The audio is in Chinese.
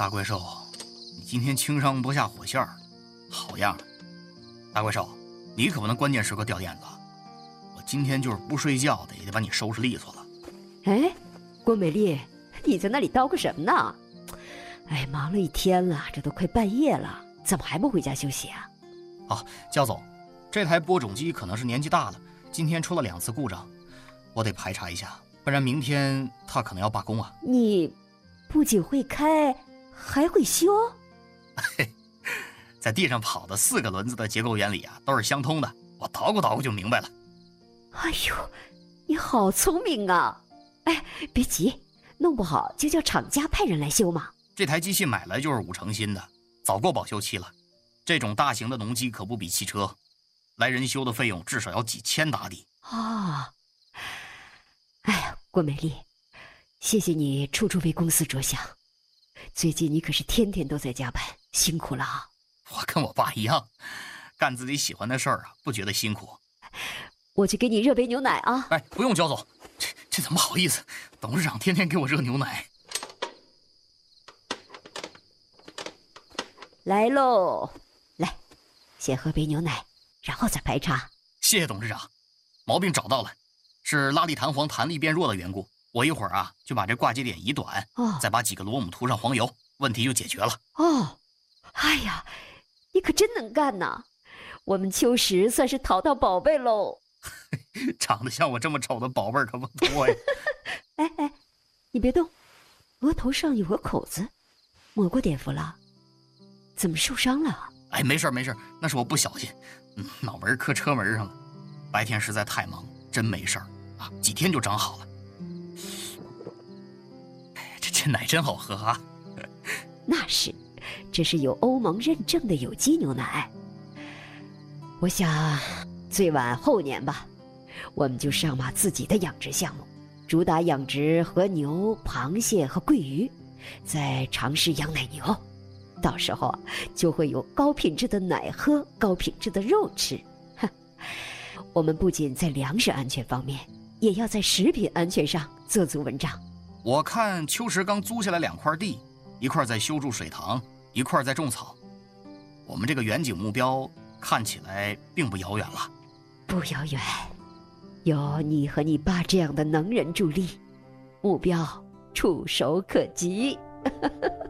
大怪兽，你今天轻伤不下火线儿，好样的！大怪兽，你可不能关键时刻掉链子，我今天就是不睡觉的也得把你收拾利索了。 哎，郭美丽，你在那里叨咕什么呢？哎，忙了一天了，这都快半夜了，怎么还不回家休息啊？ 哦，焦总，这台播种机可能是年纪大了，今天出了2次故障，我得排查一下，不然明天他可能要罢工啊。 你不仅会开，还会修？ 在地上跑的4个轮子的结构原理啊，都是相通的，我捣鼓捣鼓就明白了。 哎呦，你好聪明啊！哎，别急，弄不好就叫厂家派人来修嘛。 这台机器买来就是5成新的，早过保修期了。这种大型的农机可不比汽车，来人修的费用至少要几千打底。 哦，哎呀，郭美丽，谢谢你处处为公司着想。最近你可是天天都在加班，辛苦了啊！ 我跟我爸一样，干自己喜欢的事儿啊，不觉得辛苦。 我去给你热杯牛奶啊！ 哎，不用，焦总，这怎么好意思？董事长天天给我热牛奶。 来喽，来，先喝杯牛奶，然后再排查。 谢谢董事长，毛病找到了，是拉力弹簧弹力变弱的缘故。我一会儿啊就把这挂接点移短，再把几个螺母涂上黄油，问题就解决了。 哦，哎呀，你可真能干呐！我们秋实算是淘到宝贝喽。 长得像我这么丑的宝贝儿可不多呀。 哎，你别动，额头上有个口子，抹过碘伏了？怎么受伤了？ 哎，没事，那是我不小心，脑门磕车门上了。白天实在太忙，真没事啊，几天就长好了。哎，这奶真好喝啊！ 那是，这是有欧盟认证的有机牛奶。我想，最晚后年吧，我们就上马自己的养殖项目，主打养殖和牛、螃蟹和桂鱼，再尝试养奶牛。到时候啊，就会有高品质的奶喝，高品质的肉吃。我们不仅在粮食安全方面，也要在食品安全上做足文章。 我看秋实刚租下来2块地，一块在修筑水塘，一块在种草。我们这个远景目标看起来并不遥远了。 不遥远，有你和你爸这样的能人助力，目标触手可及。